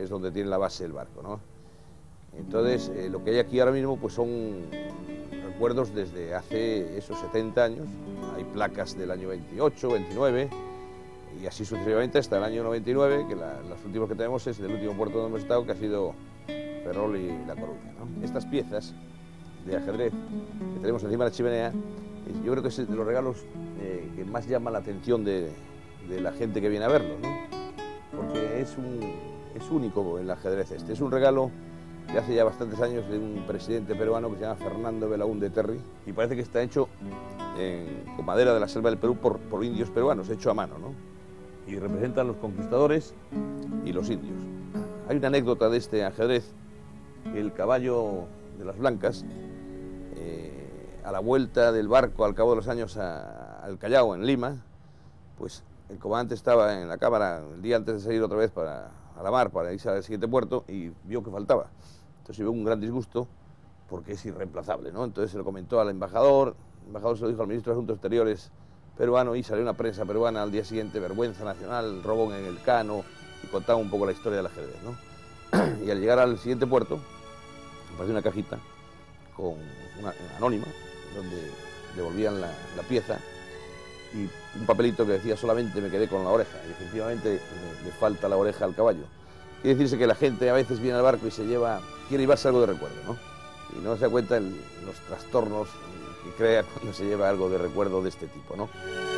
que es donde tiene la base el barco, ¿no? Entonces, lo que hay aquí ahora mismo pues son recuerdos desde hace esos 70 años. Hay placas del año 28, 29 y así sucesivamente hasta el año 99, que las últimas que tenemos es del último puerto donde hemos estado, que ha sido Ferrol y La Coruña, ¿no? Estas piezas de ajedrez que tenemos encima de la chimenea, yo creo que es de los regalos que más llama la atención de la gente que viene a verlo, ¿no? Porque es único el ajedrez este. Es un regalo de hace ya bastantes años de un presidente peruano que se llama Fernando Belaúnde Terry, y parece que está hecho con madera de la selva del Perú por indios peruanos, hecho a mano, ¿no? Y representan los conquistadores y los indios. Hay una anécdota de este ajedrez, que el caballo de las Blancas, a la vuelta del barco al cabo de los años al Callao, en Lima, pues el comandante estaba en la cámara el día antes de salir otra vez a la mar para irse al siguiente puerto y vio que faltaba. Entonces hubo un gran disgusto porque es irreemplazable, ¿no? Entonces se lo comentó al embajador, el embajador se lo dijo al ministro de Asuntos Exteriores peruano y salió una prensa peruana al día siguiente, vergüenza nacional, robón en el Cano, y contaba un poco la historia del ajedrez, ¿no? Y al llegar al siguiente puerto, apareció una cajita con una anónima, donde devolvían la pieza, y un papelito que decía solamente me quedé con la oreja, y efectivamente le falta la oreja al caballo. Quiere decirse que la gente a veces viene al barco y quiere llevarse algo de recuerdo, ¿no? Y no se da cuenta en los trastornos que crea cuando se lleva algo de recuerdo de este tipo, ¿no?